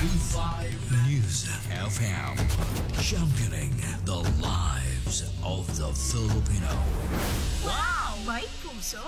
News FM, championing the lives of the Filipino. Wow! May puso!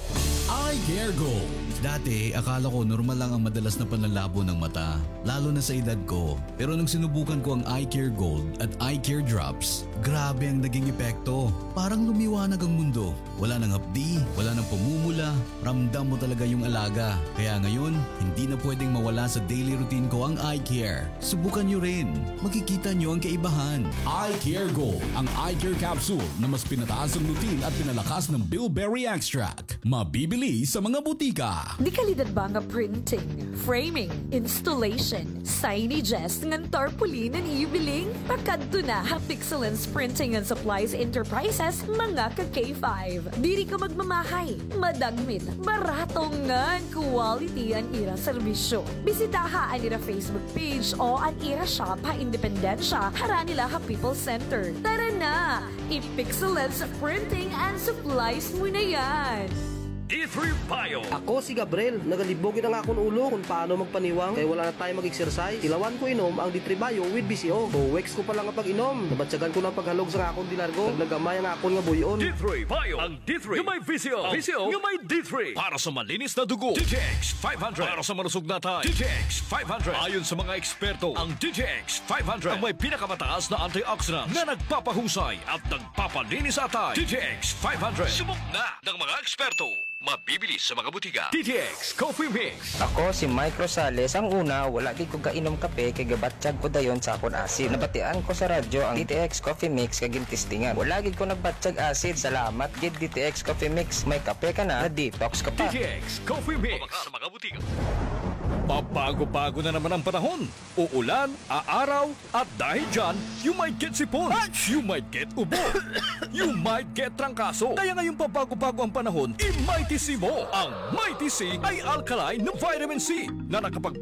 Eye Care Gold. Dati, akala ko normal lang ang madalas na panlalabo ng mata, lalo na sa edad ko. Pero nung sinubukan ko ang Eye Care Gold at Eye Care Drops, grabe ang naging epekto. Parang lumiwanag ang mundo. Wala nang hapdi, wala nang pumumula, ramdam mo talaga yung alaga. Kaya ngayon, hindi na pwedeng mawala sa daily routine ko ang Eye Care. Subukan nyo rin. Makikita nyo ang kaibahan. Eye Care Gold, ang eye care capsule na mas pinataas ang lutin at pinalakas ng bilberry extract. Mabibili sa mga butika. Di kalidad ba nga printing, framing, installation, signages, ng tarpaulin ang ibiling? Pakadto na ha Pixelance Printing and Supplies Enterprises, mga ka-K5. Diri ka magmamahay, madagmit, barato nga quality ang ira serbisyo. Bisitaha ang ira Facebook page o ang ira shop ha Independensya, hara nila ha People Center. Tara na! I-Pixelance Printing and Supplies mo na yan! D3 Bio. Ako si Gabriel, nagalibogin ang akong ulo kung paano magpaniwang kaya wala na tayo mag-exercise. Ilawan ko inom ang D3 Bio with BCO. 2 weeks ko pa lang ang pag-inom. Nabatsagan ko ng paghalog sa akong dilargo. Naglagamay ang akong nga buyon. D3 Bio. Ang D3 yung may VCO. VCO yung may D3. Para sa malinis na dugo, DTX 500. Para sa malusog na tayo, DTX 500. Ayon sa mga eksperto, ang DTX 500 ang may pinakamataas na antioxidants na nagpapahusay at nagpapalinis sa tayo. DTX 500. Subok na ng mga eksperto. Mabibili sa mga butika. DTX Coffee Mix. Ako si Mike Rosales. Ang una, wala gid ko kainom kape kay gabatsyag ko dayon sa akon acid. Nabatian ko sa radyo ang DTX Coffee Mix kay gintistingan. Wala gid ko nagbatsyag acid. Salamat gid DTX Coffee Mix. May kape ka na detox ka pa. DTX Coffee Mix. Sa mga butika. Pabago-bago na naman ang panahon. Uulan, aaraw, at dahil dyan, you might get sipon. You might get ubo. You might get trangkaso. Kaya ngayong pabago-bago ang panahon, i-Mighty C mo. Ang Mighty C ay alkaline na vitamin C na nakapag